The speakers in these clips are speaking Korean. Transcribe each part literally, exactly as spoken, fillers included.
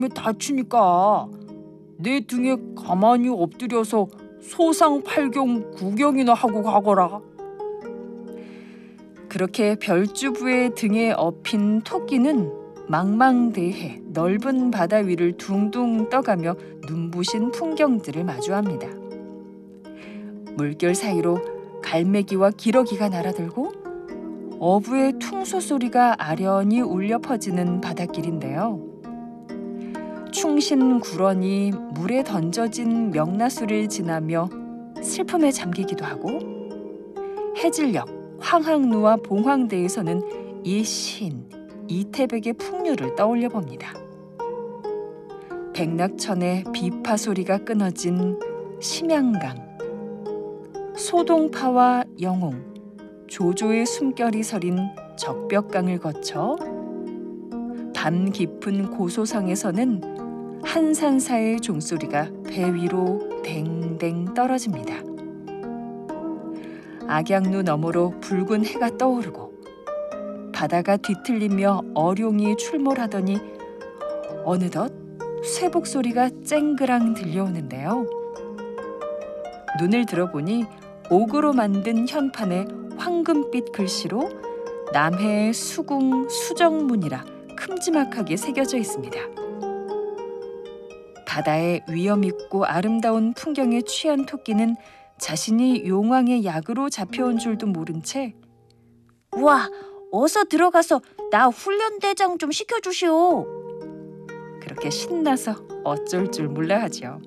다치니까 내 등에 가만히 엎드려서 소상팔경 구경이나 하고 가거라. 그렇게 별주부의 등에 업힌 토끼는 망망대해 넓은 바다 위를 둥둥 떠가며 눈부신 풍경들을 마주합니다. 물결 사이로 갈매기와 기러기가 날아들고 어부의 퉁소 소리가 아련히 울려 퍼지는 바닷길인데요. 충신구런이 물에 던져진 명나수를 지나며 슬픔에 잠기기도 하고, 해질녘 황항루와 봉황대에서는 이 시인 이태백의 풍류를 떠올려 봅니다. 백낙천의 비파 소리가 끊어진 심양강, 소동파와 영웅, 조조의 숨결이 서린 적벽강을 거쳐 밤 깊은 고소성에서는 한산사의 종소리가 배 위로 댕댕 떨어집니다. 악양루 너머로 붉은 해가 떠오르고 바다가 뒤틀리며 어룡이 출몰하더니 어느덧 쇠복 소리가 쨍그랑 들려오는데요. 눈을 들어보니 옥으로 만든 현판에 황금빛 글씨로 남해의 수궁 수정문이라 큼지막하게 새겨져 있습니다. 바다의 위엄있고 아름다운 풍경에 취한 토끼는 자신이 용왕의 약으로 잡혀온 줄도 모른 채 우와, 어서 들어가서 나 훈련대장 좀 시켜주시오. 그렇게 신나서 어쩔 줄 몰라 하지요.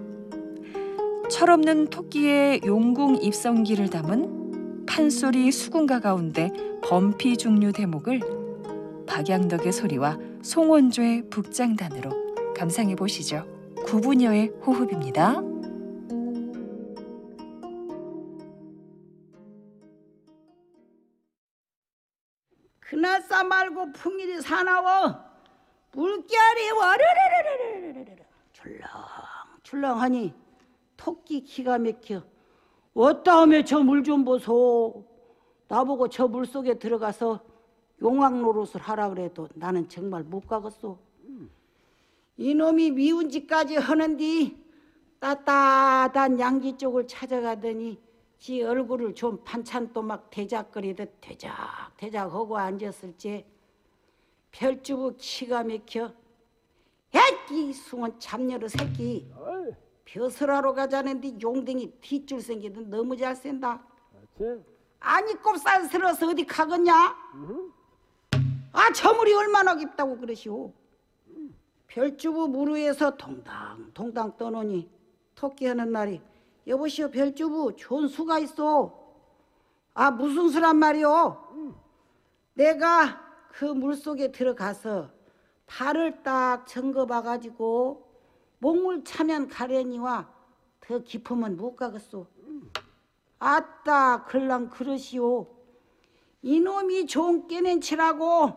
철없는 토끼의 용궁 입성기를 담은 판소리 수군가 가운데 범피 중류 대목을 박양덕의 소리와 송원조의 북장단으로 감상해 보시죠. 구부녀의 호흡입니다. 그나싸 말고 풍일이 사나워 물결이 와르르르르르르르 출렁출렁하니 토끼 기가 막혀. 어따하며 저 물 좀 보소. 나보고 저 물속에 들어가서 용왕 노릇을 하라 그래도 나는 정말 못 가겠소. 이놈이 미운 짓까지 하는디 따뜻한 양지 쪽을 찾아가더니 지 얼굴을 좀 반찬 또막 대작거리듯 대작대작 하고 앉았을 때 별주부 키가 막혀. 야, 이 숭은 잡녀의 새끼. 벼슬하러 가자는데 용댕이 뒷줄 생기듯 너무 잘 센다. 아니 꼽살스러워서 어디 가겠냐? 아, 저물이 얼마나 깊다고 그러시오. 별주부 무르에서 동당 동당 떠노니 토끼 하는 말이 여보시오 별주부 좋은 수가 있어. 아, 무슨 수란 말이오? 내가 그 물속에 들어가서 발을 딱 잠궈봐가지고 목물 차면 가려니와 더 깊으면 못 가겠소. 아따 글랑 그러시오. 이놈이 종 깨낸 치라고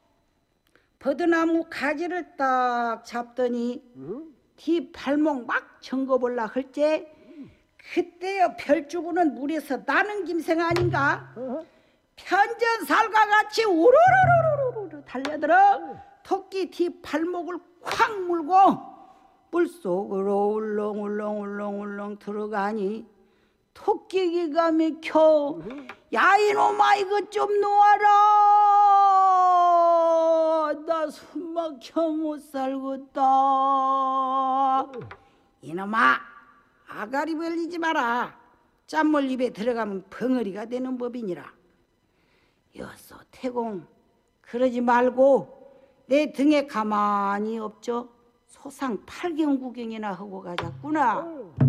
버드나무 가지를 딱 잡더니 뒤 발목 막 잠궈볼라 할때 그때여 별주부는 물에서 나는 김생 아닌가? 편전살과 같이 우르르르르르 달려들어 토끼 뒤 발목을 콱 물고 물속으로 울렁울렁울렁울렁 들어가니 토끼 기가 막혀. 야, 이놈아 이것 좀 놓아라. 나 숨 막혀 못 살겠다. 이놈아 아가리 벌리지 마라. 짠물 입에 들어가면 벙어리가 되는 법이니라. 여서 태공 그러지 말고 내 등에 가만히 엎죠. 소상 팔경 구경이나 하고 가자꾸나.